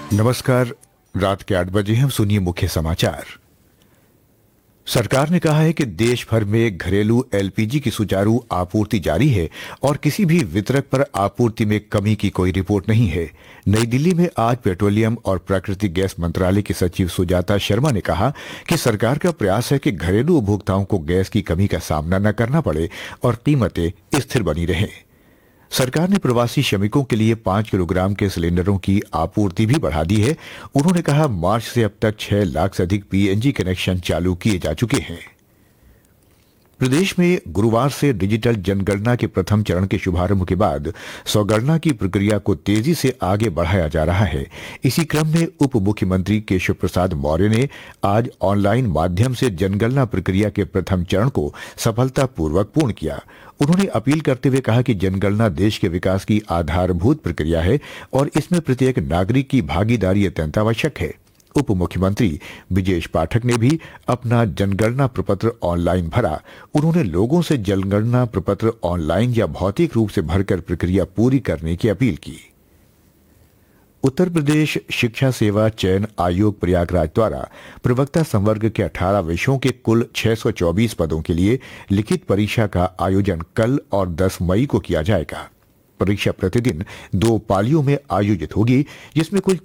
नमस्कार। रात के 8 बजे हम सुनिए मुख्य समाचार। सरकार ने कहा है कि देश भर में घरेलू एलपीजी की सुचारू आपूर्ति जारी है और किसी भी वितरक पर आपूर्ति में कमी की कोई रिपोर्ट नहीं है। नई दिल्ली में आज पेट्रोलियम और प्राकृतिक गैस मंत्रालय की सचिव सुजाता शर्मा ने कहा कि सरकार का प्रयास है कि घरेलू उपभोक्ताओं को गैस की कमी का सामना न करना पड़े और कीमतें स्थिर बनी रहें। सरकार ने प्रवासी श्रमिकों के लिए 5 किलोग्राम के सिलेंडरों की आपूर्ति भी बढ़ा दी है। उन्होंने कहा, मार्च से अब तक 6 लाख से अधिक पीएनजी कनेक्शन चालू किए जा चुके हैं। प्रदेश में गुरुवार से डिजिटल जनगणना के प्रथम चरण के शुभारंभ के बाद स्वगणना की प्रक्रिया को तेजी से आगे बढ़ाया जा रहा है। इसी क्रम में उप मुख्यमंत्री केशव प्रसाद मौर्य ने आज ऑनलाइन माध्यम से जनगणना प्रक्रिया के प्रथम चरण को सफलतापूर्वक पूर्ण किया। उन्होंने अपील करते हुए कहा कि जनगणना देश के विकास की आधारभूत प्रक्रिया है और इसमें प्रत्येक नागरिक की भागीदारी अत्यंत आवश्यक है। उप मुख्यमंत्री विजेश पाठक ने भी अपना जनगणना प्रपत्र ऑनलाइन भरा। उन्होंने लोगों से जनगणना प्रपत्र ऑनलाइन या भौतिक रूप से भरकर प्रक्रिया पूरी करने की अपील की। उत्तर प्रदेश शिक्षा सेवा चयन आयोग प्रयागराज द्वारा प्रवक्ता संवर्ग के 18 विषयों के कुल 624 पदों के लिए लिखित परीक्षा का आयोजन कल और 10 मई को किया जाएगा। परीक्षा प्रतिदिन 2 पालियों में आयोजित होगी, जिसमें कुल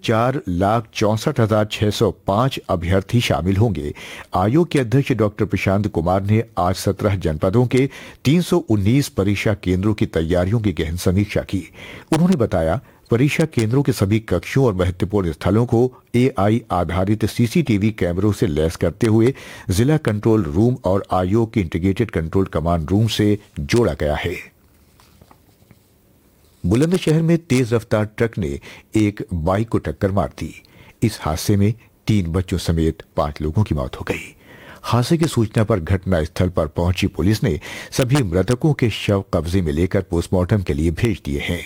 4,64,605 अभ्यर्थी शामिल होंगे। आयोग के अध्यक्ष डॉक्टर प्रशांत कुमार ने आज 17 जनपदों के 319 परीक्षा केंद्रों की तैयारियों की गहन समीक्षा की। उन्होंने बताया, परीक्षा केंद्रों के सभी कक्षों और महत्वपूर्ण स्थलों को एआई आधारित सीसीटीवी कैमरों से लैस करते हुए जिला कंट्रोल रूम और आयोग के इंटीग्रेटेड कंट्रोल कमांड रूम से जोड़ा गया है। बुलंदशहर में तेज रफ्तार ट्रक ने एक बाइक को टक्कर मार दी। इस हादसे में 3 बच्चों समेत 5 लोगों की मौत हो गई। हादसे की सूचना पर घटनास्थल पर पहुंची पुलिस ने सभी मृतकों के शव कब्जे में लेकर पोस्टमार्टम के लिए भेज दिए हैं।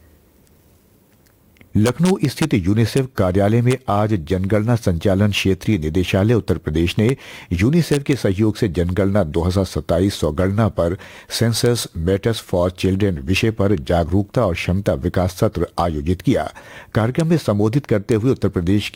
लखनऊ स्थित यूनिसेफ कार्यालय में आज जनगणना संचालन क्षेत्रीय निदेशालय उत्तर प्रदेश ने यूनिसेफ के सहयोग से जनगणना 2027 स्वगणना पर सेंसस मैटर्स फॉर चिल्ड्रन विषय पर जागरूकता और क्षमता विकास सत्र आयोजित किया। कार्यक्रम में संबोधित करते हुए उत्तर प्रदेश